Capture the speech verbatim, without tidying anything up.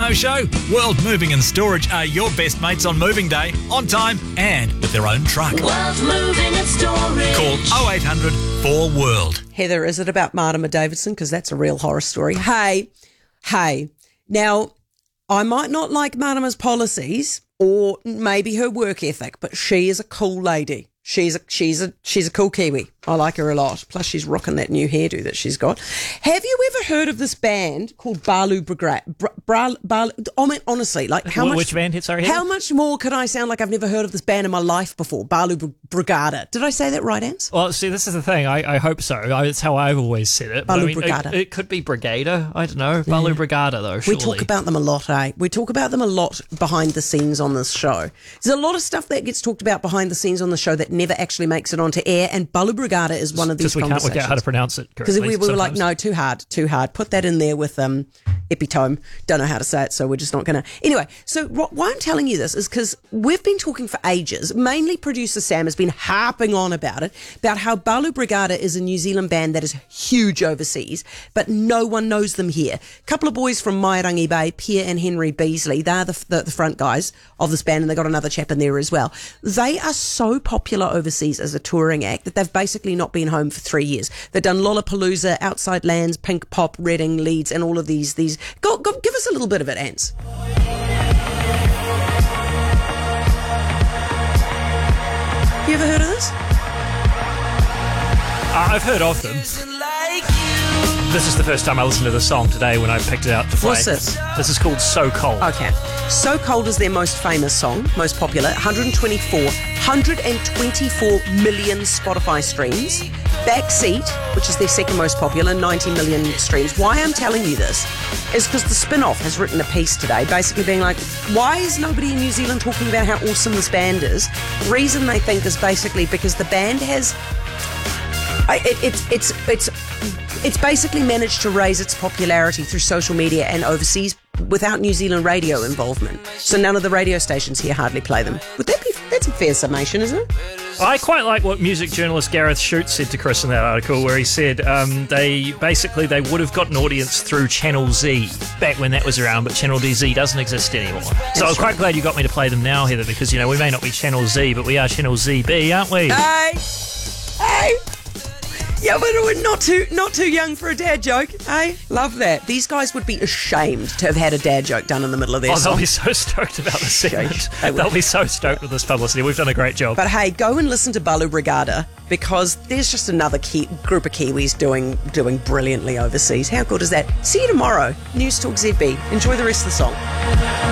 Dano Show. World Moving and Storage are your best mates on moving day, on time and with their own truck. World Moving and Storage. Call oh eight hundred four world. Heather, is it about Martima Davidson? Because that's a real horror story. Hey, hey. Now, I might not like Martima's policies or maybe her work ethic, but she is a cool lady. She's a she's a she's a cool Kiwi. I like her a lot. Plus, she's rocking that new hairdo that she's got. Have you ever heard of this band called Balu Brigada? Bra, Bra, Balu, I mean, honestly, like how Wh- much? Which band? Sorry, how much more could I sound like I've never heard of this band in my life before? Balu Br- Brigada. Did I say that right, Ans? Well, see, this is the thing. I, I hope so. I, it's how I've always said it. But Balu I mean, Brigada. It, it could be Brigada. I don't know. Balu Brigada, though. We Surely. talk about them a lot, eh? We talk about them a lot behind the scenes on this show. There's a lot of stuff that gets talked about behind the scenes on the show that never actually makes it onto air, and Balu Brigada is one of these we can't conversations. work out how to pronounce it Because correctly. we, we were like, sometimes. no, too hard, too hard. Put that in there with um, epitome. Don't know how to say it, so we're just not going to. Anyway, so wh- why I'm telling you this is because we've been talking for ages. Mainly producer Sam has been harping on about it, about how Balu Brigada is a New Zealand band that is huge overseas, but no one knows them here. A couple of boys from Mairangi Bay, Pierre and Henry Beasley, they're the, the, the front guys of this band, and they got another chap in there as well. They are so popular overseas as a touring act that they've basically not been home for three years. They've done Lollapalooza, Outside Lands, Pink Pop, Reading, Leeds, and all of these. These go, go give us a little bit of it, Ants. You ever heard of this? Uh, I've heard of them. This is the first time I listened to the song today when I picked it out to play. What's this? This is called So Cold. Okay. So Cold is their most famous song, most popular. one hundred twenty-four, one hundred twenty-four million Spotify streams. Backseat, which is their second most popular, ninety million streams. Why I'm telling you this is because the Spin-Off has written a piece today basically being like, why is nobody in New Zealand talking about how awesome this band is? Reason they think is basically because the band has... I, it, it's it's it's it's basically managed to raise its popularity through social media and overseas without New Zealand radio involvement. So none of the radio stations here hardly play them. Would that be? That's a fair summation, isn't it? I quite like what music journalist Gareth Shute said to Chris in that article, where he said um, they basically they would have got an audience through Channel Z back when that was around, but Channel Z doesn't exist anymore. So That's I was quite right. glad you got me to play them now, Heather, because you know we may not be Channel Z, but we are Channel Z B, aren't we? Hey, hey. Yeah, but we're not too not too young for a dad joke. Hey, love that. These guys would be ashamed to have had a dad joke done in the middle of their Oh, they'll song. be so stoked about this segment. They will. They'll be so stoked with this publicity. We've done a great job. But hey, go and listen to Balu Brigada because there's just another Ki- group of Kiwis doing doing brilliantly overseas. How good is that? See you tomorrow. News Talk Z B. Enjoy the rest of the song.